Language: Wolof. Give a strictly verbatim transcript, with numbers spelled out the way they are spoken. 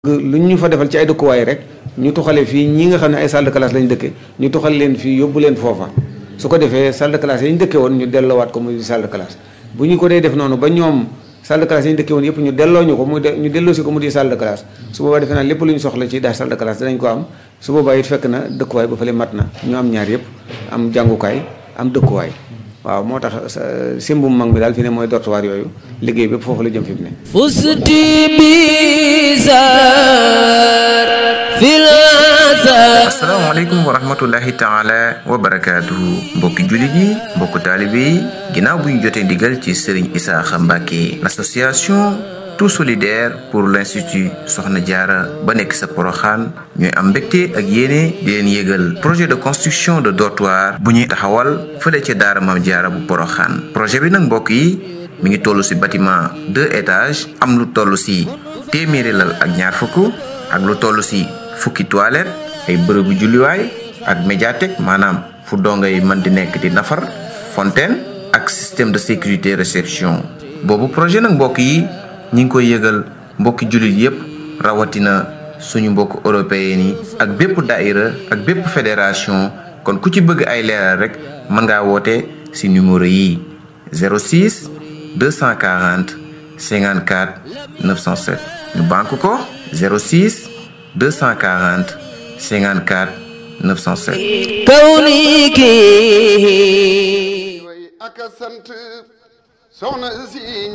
lu ñu fa defal ci ay dëkkuwaay rek ñu tuxale fii ñi nga xam ne ay salle de classe lañ dëkke ñu tuxal leen fii yóbbu leen foofa su ko defee salle de classe yi ñu dëkke woon ñu delloowaat ko muy salle de classe bu ñu ko dee def noonu ba ñoom salle de classe yi ñu dëkke woon yëpp ñu delloo ñu ko muy ñu delloo si ko mu di salle de classe su boobaa defe naa lépp lu ñu soxla ci daa salle de classe danañ ko am su boobaa it fekk na dëkkuwaay ba fële mat na ñu am ñaar yëpp am jàngukaay am dëkkuwaay waaw moo tax simbum mag mi daal fi ne mooy dortoir yooyu liggéey bépp foofu la jëm fi mu ne fusti bizar fil asalaamaaleykum wa rahmatullahi taala wa barakaatuhu mbokki jullit yi mbokku taalibe yi ginnaaw bu ñu jotee ndigal ci Serigne Isaaxa Mbàkke l'association tout solidaire pour l'institut Soxna Jaara ba nekk sa Poroxaan ñooy am mbégte ak yéene di leen yégal projet de construction de dortoir bu ñuy taxawal fële ca daara Maam Jaara bu Poroxaan projet bi nag mbokk yi mi ngi toll ci bâtiment deux étages am lu toll ci téeméeri lal ak ñaar fukk ak lu toll ci fukki toilette ay bërëbu julliwaay ak médiathèque maanaam fu dongay mën di nekk di nafar fontaine ak système de sécurité réception boobu projet nag mbokk yi ñi ngi koy yëgal mbokki jullit yépp rawatina suñu mbokk européen yi ak bépp daïra ak bépp fédération kon ku ci bëgg ay leeral rek mën ngaa woote ci numéro yi zéro six deux cent quarante cinquante-quatre neuf cent sept ñu banque ko zéro six deux cent quarante cinquante-quatre neuf cent sept kawniki